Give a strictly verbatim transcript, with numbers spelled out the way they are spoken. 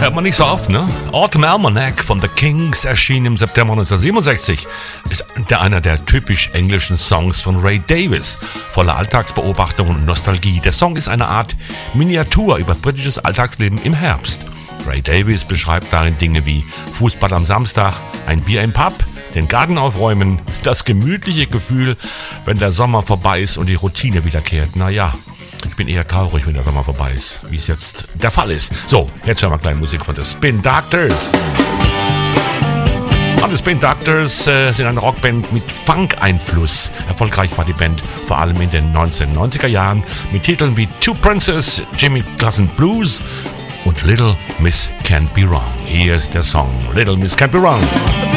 hört man nicht so oft, ne? Autumn Almanac von The Kings erschien im September neunzehnhundertsiebenundsechzig. Ist der, einer der typisch englischen Songs von Ray Davies, voller Alltagsbeobachtung und Nostalgie. Der Song ist eine Art Miniatur über britisches Alltagsleben im Herbst. Ray Davies beschreibt darin Dinge wie Fußball am Samstag, ein Bier im Pub, den Garten aufräumen, das gemütliche Gefühl, wenn der Sommer vorbei ist und die Routine wiederkehrt. Naja, ich bin eher traurig, wenn der Sommer vorbei ist, wie es jetzt der Fall ist. So, jetzt hören wir kleine Musik von The Spin Doctors. Und The Spin Doctors äh, sind eine Rockband mit Funk-Einfluss. Erfolgreich war die Band vor allem in den neunzehnhundertneunziger Jahren mit Titeln wie Two Princes, Jimmy Cousin Blues und Little Miss Can't Be Wrong. Hier ist der Song Little Miss Can't Be Wrong.